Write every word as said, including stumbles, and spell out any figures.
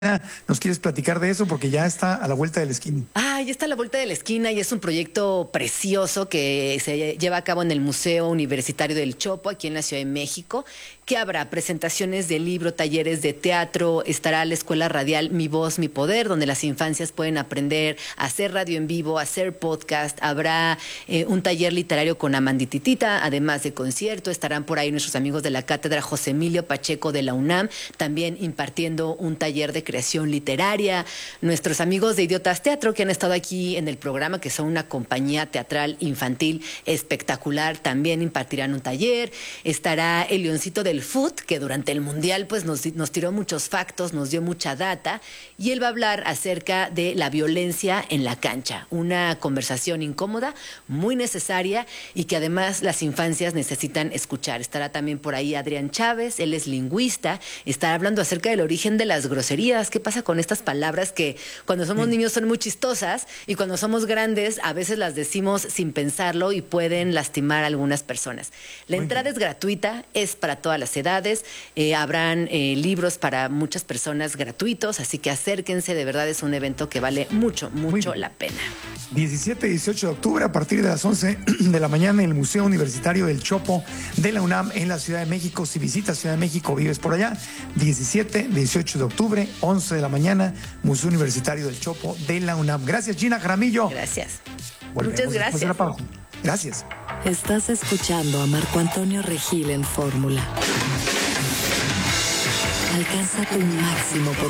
¿Nos quieres platicar de eso? Porque ya está a la vuelta de la esquina. Ah, ya está a la vuelta de la esquina y es un proyecto precioso que se lleva a cabo en el Museo Universitario del Chopo, aquí en la Ciudad de México, que habrá presentaciones de libro, talleres de teatro, estará la Escuela Radial Mi Voz, Mi Poder, donde las infancias pueden aprender a hacer radio en vivo, a hacer podcast, habrá eh, un taller literario con Amandititita, además de concierto, estarán por ahí nuestros amigos de la Cátedra José Emilio Pacheco de la UNAM, también impartiendo un taller de creación literaria, nuestros amigos de Idiotas Teatro que han estado aquí en el programa, que son una compañía teatral infantil espectacular, también impartirán un taller, estará el Leoncito del Foot, que durante el Mundial pues nos, nos tiró muchos factos, nos dio mucha data, y él va a hablar acerca de la violencia en la cancha, una conversación incómoda, muy necesaria y que además las infancias necesitan escuchar. Estará también por ahí Adrián Chávez, él es lingüista, estará hablando acerca del origen de las groserías. ¿Qué pasa con estas palabras que cuando somos sí. niños son muy chistosas y cuando somos grandes a veces las decimos sin pensarlo y pueden lastimar a algunas personas? La muy entrada bien. Es gratuita, es para todas las edades, eh, habrán eh, libros para muchas personas gratuitos, así que acérquense, de verdad es un evento que vale mucho, mucho la pena. diecisiete y dieciocho de octubre a partir de las once de la mañana en el Museo Universitario del Chopo de la UNAM en la Ciudad de México. Si visitas Ciudad de México, vives por allá, diecisiete, dieciocho de octubre, once de la mañana, Museo Universitario del Chopo de la UNAM. Gracias, Gina Jaramillo. Gracias. Volvemos Muchas gracias. Gracias. Estás escuchando a Marco Antonio Regil en Fórmula. Alcanza tu máximo potencial.